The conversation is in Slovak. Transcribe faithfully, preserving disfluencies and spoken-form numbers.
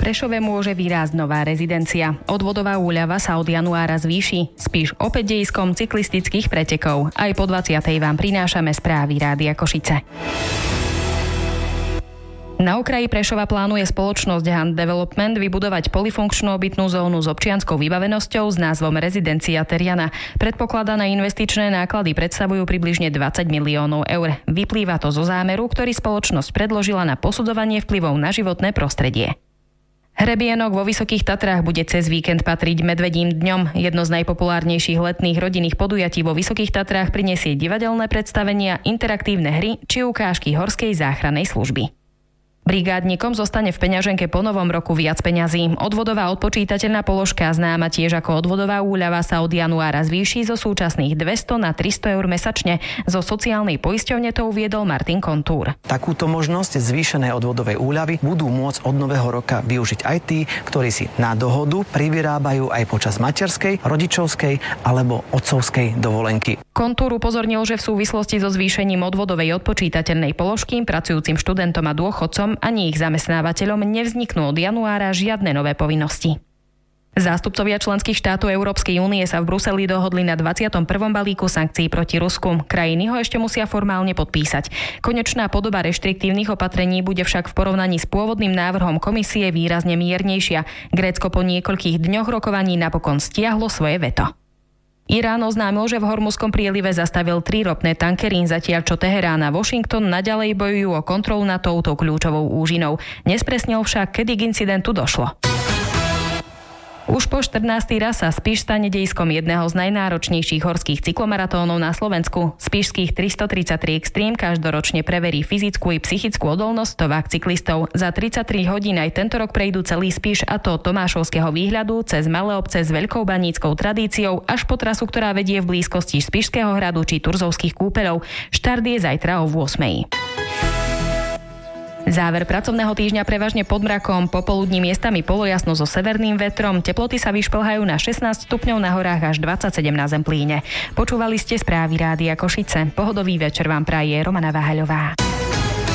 Prešove môže vyrásť nová rezidencia. Odvodová úľava sa od januára zvýši. Spiš opäť dejiskom cyklistických pretekov. Aj po dvadsiatej vám prinášame správy Rádia Košice. Na okraji Prešova plánuje spoločnosť Hunt Development vybudovať polyfunkčnú obytnú zónu s občianskou vybavenosťou s názvom Rezidencia Teriana. Predpokladané investičné náklady predstavujú približne dvadsať miliónov eur. Vyplýva to zo zámeru, ktorý spoločnosť predložila na posudzovanie vplyvov na životné prostredie. Hrebienok vo Vysokých Tatrách bude cez víkend patriť Medvedím dňom. Jedno z najpopulárnejších letných rodinných podujatí vo Vysokých Tatrách prinesie divadelné predstavenia, interaktívne hry či ukážky horskej záchrannej služby. Brigádnikom zostane v peňaženke po novom roku viac peňazí. Odvodová odpočítateľná položka, známa tiež ako odvodová úľava, sa od januára zvýši zo súčasných dvesto na tristo eur mesačne. Zo sociálnej poisťovne to uviedol Martin Kontúr. Takúto možnosť zvýšenej odvodovej úľavy budú môcť od nového roka využiť aj tí, ktorí si na dohodu privyrábajú aj počas materskej, rodičovskej alebo otcovskej dovolenky. Kontúr upozornil, že v súvislosti so zvýšením odvodovej odpočítateľnej položky pracujúcim študentom a dôchodcom ani ich zamestnávateľom nevzniknú od januára žiadne nové povinnosti. Zástupcovia členských štátov Európskej únie sa v Bruseli dohodli na dvadsiatom prvom balíku sankcií proti Rusku. Krajiny ho ešte musia formálne podpísať. Konečná podoba reštriktívnych opatrení bude však v porovnaní s pôvodným návrhom komisie výrazne miernejšia. Grécko po niekoľkých dňoch rokovaní napokon stiahlo svoje veto. Irán oznámil, že v Hormuzskom prielive zastavil tri ropné tankery, zatiaľ čo Teherán a Washington naďalej bojujú o kontrolu nad touto kľúčovou úžinou. Nespresnil však, kedy k incidentu došlo. Už po štrnásteho raz sa Spiš stane dejiskom jedného z najnáročnejších horských cyklomaratónov na Slovensku. Spišských tristotridsaťtri Extreme každoročne preverí fyzickú i psychickú odolnosť stovák cyklistov. Za tridsaťtri hodín aj tento rok prejdú celý Spiš, a to od Tomášovského výhľadu cez malé obce s veľkou baníckou tradíciou až po trasu, ktorá vedie v blízkosti Spišského hradu či Turzovských kúpeľov. Štart je zajtra o ôsmej. Záver pracovného týždňa prevažne pod mrakom, popoludní miestami polojasno so severným vetrom, teploty sa vyšplhajú na šestnásť stupňov, na horách až dvadsaťsedem na Zemplíne. Počúvali ste správy Rádia Košice. Pohodový večer vám praje Romana Váhaľová.